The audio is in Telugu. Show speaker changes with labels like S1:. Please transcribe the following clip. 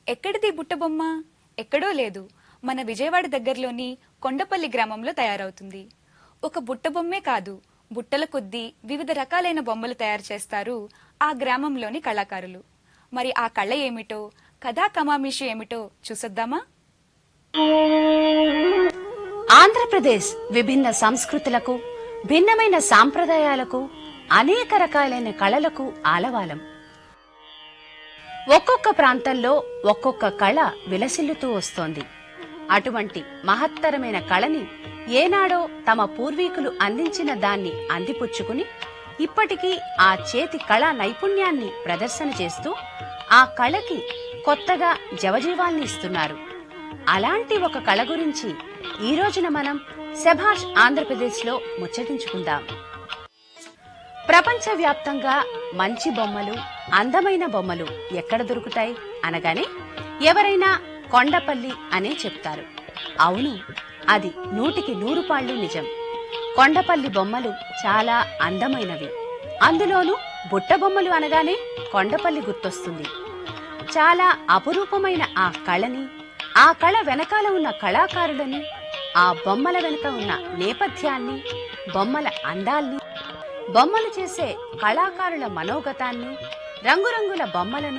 S1: ఎక్కడిది బుట్టబొమ్మ? ఎక్కడో లేదు, మన విజయవాడ దగ్గరలోని కొండపల్లి గ్రామంలో తయారవుతుంది. ఒక బుట్టబొమ్మే కాదు, బుట్టల కొద్దీ వివిధ రకాలైన బొమ్మలు తయారు చేస్తారు ఆ గ్రామంలోని కళాకారులు. మరి ఆ కళ ఏమిటో, కథా కమామిషి ఏమిటో చూసొద్దామా?
S2: ఆంధ్రప్రదేశ్ విభిన్న సంస్కృతులకు, భిన్నమైన సాంప్రదాయాలకు, అనేక రకాలైన కళలకు ఆలవాలం. ఒక్కొక్క ప్రాంతంలో ఒక్కొక్క కళ విలసిల్లుతూ వస్తోంది. అటువంటి మహత్తరమైన కళని ఏనాడో తమ పూర్వీకులు అందించిన దాన్ని అందిపుచ్చుకుని ఇప్పటికీ ఆ చేతి కళా నైపుణ్యాన్ని ప్రదర్శన చేస్తూ ఆ కళకి కొత్తగా జవజీవాల్ని ఇస్తున్నారు. అలాంటి ఒక కళ గురించి ఈ రోజున మనం శభాష్ ఆంధ్రప్రదేశ్లో ముచ్చటించుకుందాం. ప్రపంచవ్యాప్తంగా మంచి బొమ్మలు, అందమైన బొమ్మలు ఎక్కడ దొరుకుతాయి అనగానే ఎవరైనా కొండపల్లి అనే చెప్తారు. అవును, అది 100కి 100 నిజం. కొండపల్లి బొమ్మలు చాలా అందమైనవి. అందులోనూ బుట్ట బొమ్మలు అనగానే కొండపల్లి గుర్తొస్తుంది. చాలా అపురూపమైన ఆ కళని, ఆ కళ వెనకాల ఉన్న కళాకారులని, ఆ బొమ్మల వెనుక ఉన్న నేపథ్యాన్ని, బొమ్మల అందాల్ని, బొమ్మలు చేసే కళాకారుల మనోగతాన్ని, రంగురంగుల బొమ్మలను